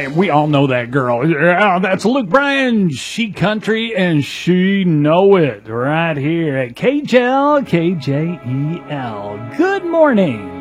We all know that girl. That's Luke Bryan, She Country, and She Know It, right here at KJL, KJEL. Good morning.